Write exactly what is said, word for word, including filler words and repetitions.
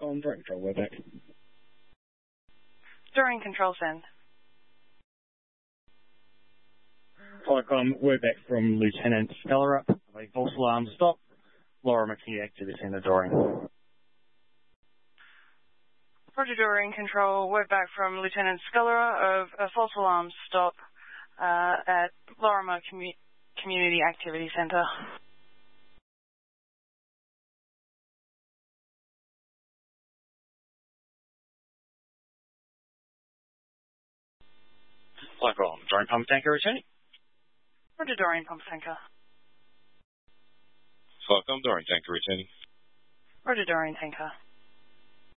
Flycom, direct control, we're back. Doreen Control Send. Flycom, we're back from Lieutenant Skellerup. A false alarm stop. Laura McKee, Activity Centre, Doreen. Roger, Doreen Control. We're back from Lieutenant Skellerup of a false alarm stop uh, at Lorimer Commu Community Activity Centre. Flycom, Doreen Pump Tanker returning. Roger, Doreen Pump Tanker. Flycom, Doreen Tanker returning. Roger, Doreen Tanker.